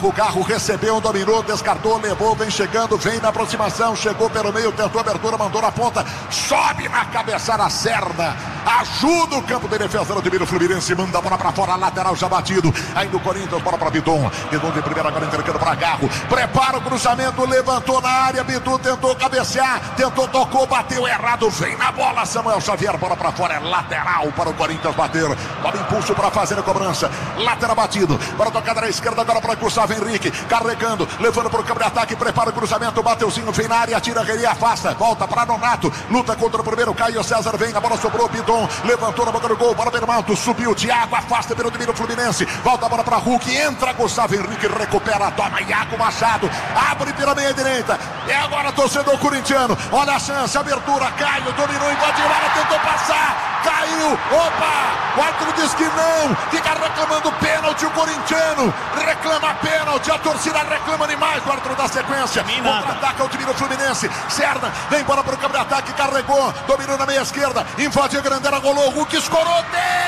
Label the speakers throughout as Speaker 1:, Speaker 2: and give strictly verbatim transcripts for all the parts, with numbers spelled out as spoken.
Speaker 1: O carro recebeu, dominou, descartou, levou, vem chegando, vem na aproximação, chegou pelo meio, tentou abertura, mandou na ponta, sobe na cabeçada, Serna, ajuda o campo de defesa do time do Fluminense, manda a bola pra fora, lateral já batido, ainda o Corinthians, bola pra Bidon, Bidon de primeira agora entregando pra Garro, prepara o cruzamento, levantou na área, Bidon tentou cabecear, tentou, tocou, bateu errado, vem na bola, Samuel Xavier, bola pra fora, é lateral para o Corinthians bater, toma impulso pra fazer a cobrança, lateral batido, para tocar na esquerda agora para Gustavo Henrique, carregando, levando para o campo de ataque, prepara o cruzamento, Mateuzinho vem na área, tira, ele afasta, volta para Nonato, luta contra o primeiro, Caio César vem, a bola sobrou, Bidon, levantou na boca do gol, bola Bermalto, subiu, Thiago afasta pelo domínio Fluminense, volta a bola para Hulk, entra Gustavo Henrique, recupera, toma Iago Machado, abre pela meia direita, e agora torcedor corintiano, olha a chance, abertura, Caio, dominou, invadiu a área, tentou passar, caiu, opa, o árbitro diz que não, fica reclamando pênalti o corintiano, reclama pênalti, a torcida reclama demais, o árbitro da sequência, contra-ataca o time do Fluminense, Serna, vem bola para o campo de ataque, carregou, dominou na meia esquerda, invadiu Grandera, golou, Hulk escorou,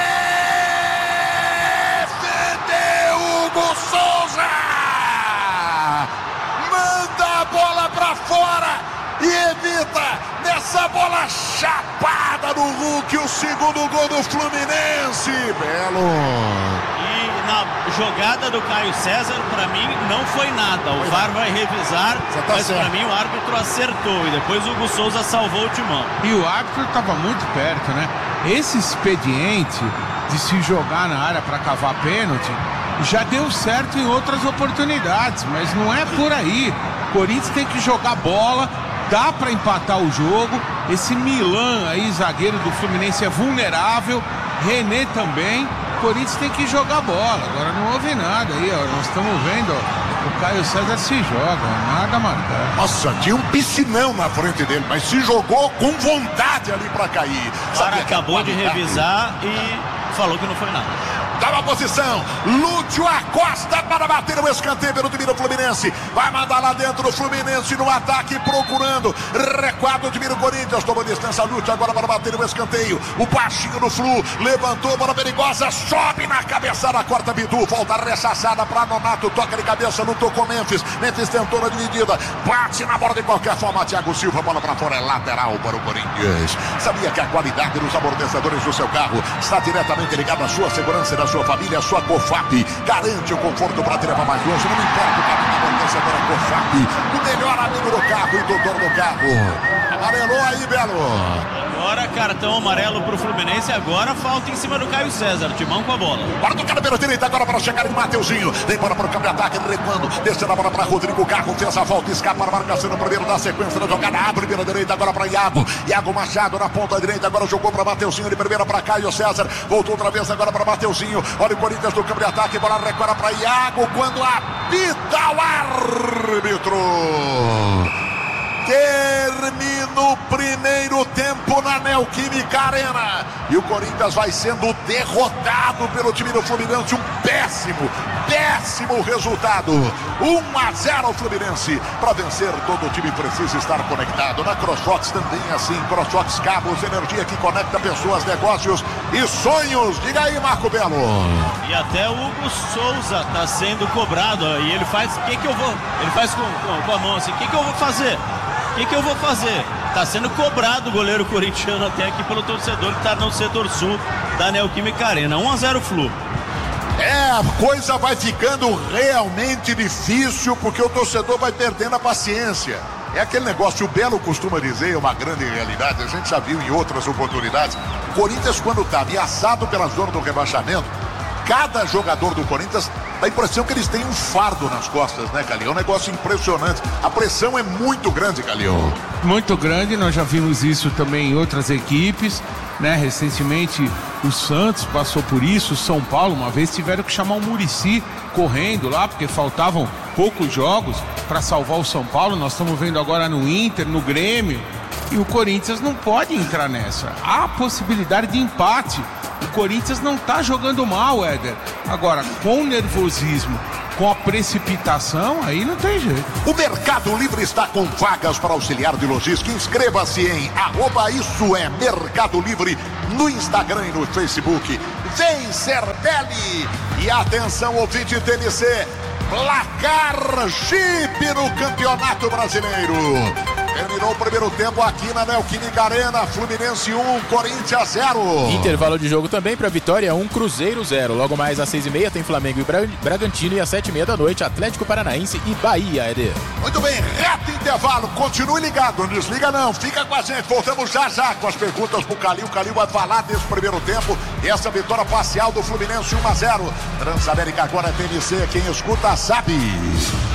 Speaker 1: defendeu Hugo Souza, manda a bola para fora, e evita nessa bola chapada no Hulk o segundo gol do Fluminense. Belo.
Speaker 2: E na jogada do Caio César, para mim não foi nada. O V A R vai revisar, tá, mas para mim o árbitro acertou e depois o Hugo Souza salvou o timão.
Speaker 3: E o árbitro estava muito perto, né? Esse expediente de se jogar na área para cavar pênalti já deu certo em outras oportunidades, mas não é por aí. O Corinthians tem que jogar bola. Dá para empatar o jogo. Esse Milan aí, zagueiro do Fluminense, é vulnerável. René também. O Corinthians tem que jogar bola. Agora não houve nada aí, ó. Nós estamos vendo, ó. O Caio César se joga, nada marcado.
Speaker 1: Nossa, tinha um piscinão na frente dele, mas se jogou com vontade ali para cair.
Speaker 2: O cara acabou de revisar e falou que não foi nada.
Speaker 1: Dá uma posição, Lúcio Acosta para bater o escanteio pelo time do Fluminense, vai mandar lá dentro o Fluminense no ataque, procurando, recuado o time do Corinthians, tomou distância, Lúcio agora para bater o escanteio, o baixinho do Flu, levantou, bola perigosa, sobe na cabeçada, corta Bidu, volta ressaçada para Nonato, toca de cabeça, lutou com Memphis, Memphis tentou na dividida, bate na bola de qualquer forma, Thiago Silva, bola para fora, é lateral para o Corinthians. Sabia que a qualidade dos amortecedores do seu carro está diretamente ligada à sua segurança e da sua família, a sua Cofap garante o conforto para te levar mais longe, não importa o caminho, a amortecedora Cofap, o melhor amigo do carro e doutor do carro. Amarelou aí, Belo.
Speaker 2: Agora cartão amarelo pro Fluminense, agora falta em cima do Caio César, timão com a bola.
Speaker 1: Bora tocar pela direita agora para chegar em Mateuzinho, vem bola para o campo de ataque, recuando, descendo a bola para Rodrigo Carro, fez a volta, escapa a marcação no primeiro da sequência da jogada, abre pela direita agora para Iago, Iago Machado na ponta direita, agora jogou para Mateuzinho, de primeira para Caio César, voltou outra vez agora para Mateuzinho, olha o Corinthians no campo de ataque, bola recua para Iago, quando apita o árbitro. Termina o primeiro tempo na Neoquímica Arena e o Corinthians vai sendo derrotado pelo time do Fluminense. Um péssimo, péssimo resultado. um a zero ao Fluminense. Para vencer, todo o time precisa estar conectado. Na CrossFox também assim. CrossFox Cabos, energia que conecta pessoas, negócios e sonhos. Diga aí, Marco Belo.
Speaker 2: E até o Hugo Souza está sendo cobrado. E ele faz, o que que eu vou? Ele faz com, com, com a mão assim, o que que eu vou fazer? O que que eu vou fazer? Tá sendo cobrado o goleiro corintiano até aqui pelo torcedor que tá no setor sul da Neoquímica Arena. um a zero Flu.
Speaker 1: É, a coisa vai ficando realmente difícil porque o torcedor vai perdendo a paciência. É aquele negócio, o Belo costuma dizer, é uma grande realidade, a gente já viu em outras oportunidades. O Corinthians, quando está ameaçado pela zona do rebaixamento, cada jogador do Corinthians dá a impressão que eles têm um fardo nas costas, né, Calil? É um negócio impressionante. A pressão é muito grande, Calil.
Speaker 3: Muito grande, nós já vimos isso também em outras equipes, né? Recentemente o Santos passou por isso, o São Paulo uma vez tiveram que chamar o Muricy correndo lá, porque faltavam poucos jogos para salvar o São Paulo. Nós estamos vendo agora no Inter, no Grêmio, e o Corinthians não pode entrar nessa. Há possibilidade de empate. O Corinthians não está jogando mal, Éder. Agora, com o nervosismo, com a precipitação, aí não tem jeito.
Speaker 1: O Mercado Livre está com vagas para auxiliar de logística. Inscreva-se em arroba isso é Mercado Livre no Instagram e no Facebook. Vem Cervelli! E atenção, ouvinte T N C, Placar Jeep no Campeonato Brasileiro. Terminou o primeiro tempo aqui na Neoquímica Arena. Fluminense um, Corinthians zero.
Speaker 4: Intervalo de jogo também para Vitória um, Cruzeiro zero. Logo mais às seis e meia tem Flamengo e Bra- Bragantino. E às sete e meia da noite Atlético Paranaense e Bahia, Eder.
Speaker 1: Muito bem, reto intervalo. Continue ligado, não desliga não. Fica com a gente. Voltamos já já com as perguntas pro Calil. O Calil vai falar desse primeiro tempo. E essa vitória parcial do Fluminense um a zero. Transamérica agora é T N C. Quem escuta sabe.